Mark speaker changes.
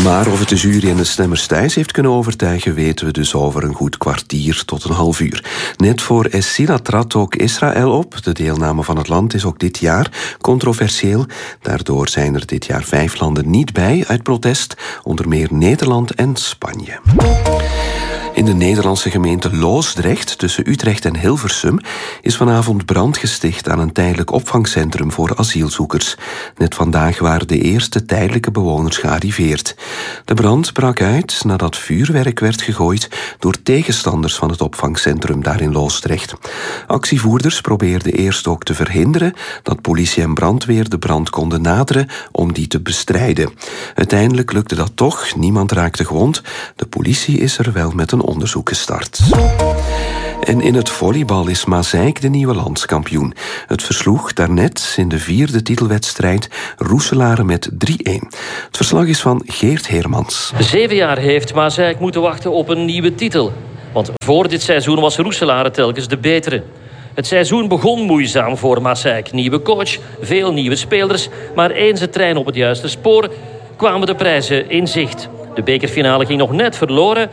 Speaker 1: Maar of het de jury en de stemmers thuis heeft kunnen overtuigen, weten we dus over een goed kwartier tot een half uur. Net voor Essila trad ook Israël op. De deelname van het land is ook dit jaar controversieel. Daardoor zijn er dit jaar 5 landen niet bij uit protest, onder meer Nederland en Spanje. In de Nederlandse gemeente Loosdrecht, tussen Utrecht en Hilversum, is vanavond brand gesticht aan een tijdelijk opvangcentrum voor asielzoekers. Net vandaag waren de eerste tijdelijke bewoners gearriveerd. De brand brak uit nadat vuurwerk werd gegooid door tegenstanders van het opvangcentrum daar in Loosdrecht. Actievoerders probeerden eerst ook te verhinderen dat politie en brandweer de brand konden naderen om die te bestrijden. Uiteindelijk lukte dat toch, niemand raakte gewond. De politie is er wel met een onderzoek gestart. En in het volleybal is Maaseik de nieuwe landskampioen. Het versloeg daarnet in de 4e titelwedstrijd Roeselare met 3-1. Het verslag is van Geert Heermans.
Speaker 2: 7 jaar heeft Maaseik moeten wachten op een nieuwe titel. Want voor dit seizoen was Roeselare telkens de betere. Het seizoen begon moeizaam voor Maaseik. Nieuwe coach, veel nieuwe spelers. Maar eens de trein op het juiste spoor kwamen de prijzen in zicht. De bekerfinale ging nog net verloren,